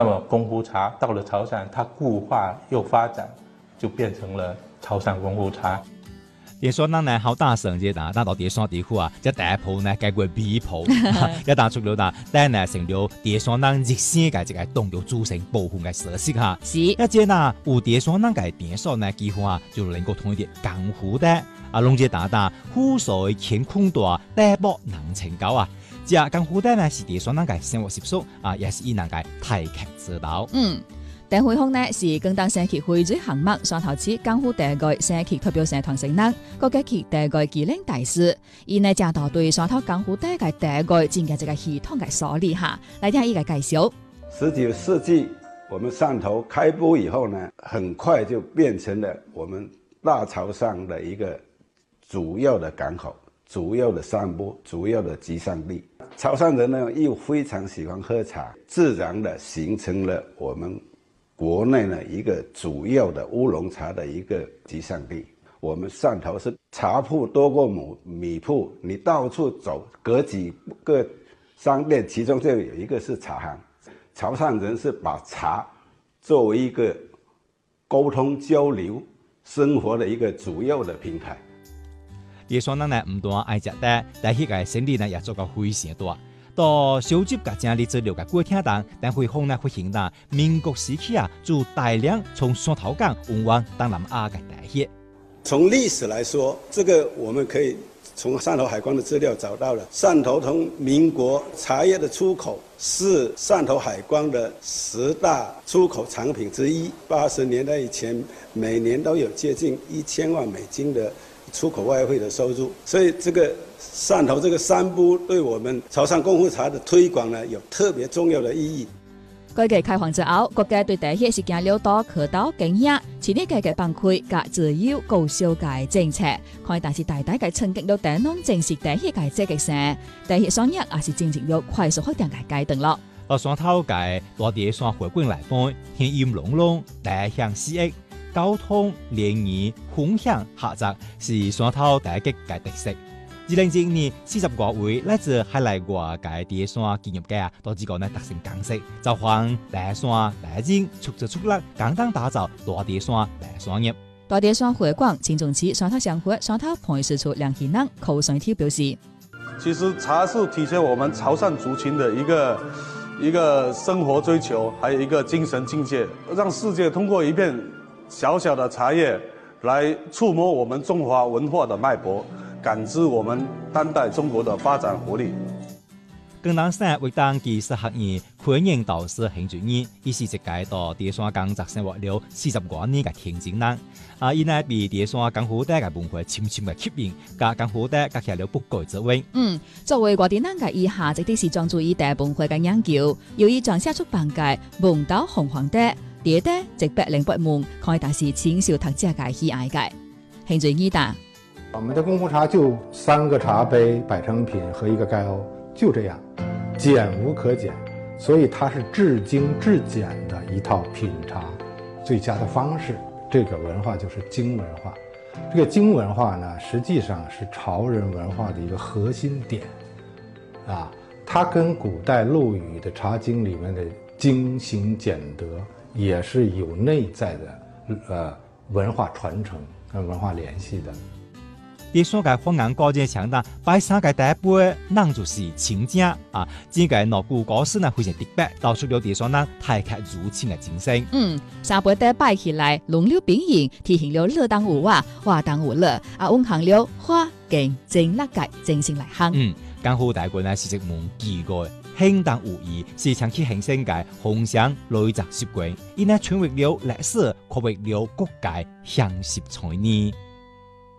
那么功夫茶到了潮汕，它固化又發展，就變成了潮汕功夫茶。 電商人呢好大成績啦，但到電商地區啊，即第一鋪呢解決尾鋪，一旦出了啦，但呢成了電商人熱心嘅一個動作組成部分嘅設施嚇。 是， 一隻呢有電商人嘅電商呢，幾乎啊就能夠同一啲江湖的啊，龍姐大大湖水乾坤大，大波能成交啊！只江湖的呢是電商人嘅生活習俗啊，也是以人嘅提劇指導。 訂會空呢是廣東社區會主項目上頭次江湖地區社區代表社團成員，各個區地區技能大使，而呢正道對上頭江湖地區地區整個這個系統嘅梳理下，來聽一個介紹。 19世紀我們汕頭開埠以後呢，很快就變成了我們大潮汕的一個主要的港口、主要的商埠、主要的集散地。潮汕人呢又非常喜歡喝茶，自然的形成了我們國內呢一個主要的烏龍茶的一個集散地。我們汕頭是茶鋪多過米鋪，你到處走，隔幾個商店，其中就有一個是茶行。潮汕人是把茶作為一個溝通交流生活的一個主要的平台。 電商人呢唔單愛食的，但係個生意呢也做到非常多。到收集嘅整理資料嘅過程當，但會方呢會顯得民國時期啊，就大量從汕頭港運往東南亞嘅大蟹。 從歷史來說，這個我們可以從汕頭海關的資料找到了。汕頭同民國茶葉的出口是汕頭海關的10大出口產品之一。80年代以前，每年都有接近1000萬美金的出口外匯的收入，所以這個汕頭這個商埠對我們潮汕功夫茶的推廣呢，有特別重要的意義。 改革開放之後，國家對茶葉是經了多渠道經營，前啲改革放開及自由高消嘅政策，可以但是大大嘅衝擊到茶農正式茶葉嘅積極性，茶葉商業也是正正要快速發展嘅階段咯。 到汕頭嘅大地商回歸來講，現陰隆隆，大向四溢。交通聯誼分享合作是汕頭第一嘅特色。2001年40多位來自海內外嘅電商企業家都只個呢達成共識，就向大商大人促進出力，簡單打造大電商大商業。 大電商會館前總之汕頭商會汕頭培事處梁慶能寇順挑表示， 其實茶是體現我們潮汕族群的一個生活追求，還有一個精神境界，讓世界通過一片小小的茶葉來觸摸我們中華文化的脈搏，感知我們當代中國的發展活力。 廣東省為當技術學院昆明導師興主任，伊是一屆到電商工作生活了40多年嘅田經人。伊呢被電商江湖地嘅文化深深嘅吸引，加江湖地結下了不改之緣。 作為外地人嘅以下，即啲是專注於大文化嘅研究，由於撰寫出版嘅《夢島紅黃地》。第一直白領不滿，可以達是青少讀者嘅喜愛嘅。興最意大， 我們的功夫茶就3個茶杯擺成品和一個蓋甌，就這樣，簡無可簡，所以它是至精至簡的一套品茶最佳的方式。這個文化就是精文化，這個精文化呢，實際上是潮人文化的一個核心點，它跟古代陸羽的《茶經》裡面的精行儉德也是有內在的文化傳承跟文化聯繫的。 電商嘅方案高見強大，擺上嘅第一杯，人就是清正啊！這個內部故事呢非常特別，道出了電商人太極如情嘅精神。 三杯底擺起來，龍流並盈，體現了樂當有話，話當有樂，運行了花勁正力界正性來行。 江湖大觀呢是一門技藝，輕當無疑，是長期興盛嘅紅香累積習慣，因呢傳為了歷史，卻為了國界享食才呢。